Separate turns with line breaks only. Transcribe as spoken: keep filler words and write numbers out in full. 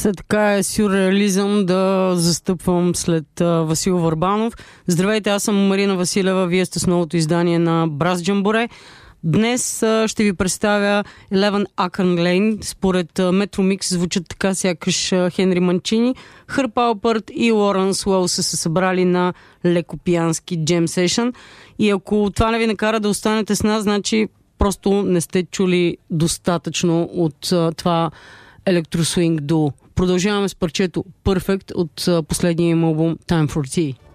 След така е сюрреализъм да застъпвам след а, Васил Върбанов. Здравейте, аз съм Марина Василева, вие сте с новото издание на Брас Джамборе. Днес а, ще ви представя Eleven Akron Lane. Според а, Metro Mix звучат така, сякаш а, Хенри Манчини, Хърп Алпърт и Лоренс Уелс са се събрали на лекопиянски джем сешън. И ако това не ви накара да останете с нас, значи просто не сте чули достатъчно от а, това електросвинг дуо. Продължаваме с парчето Perfect от а, последния им албум Time for Tea.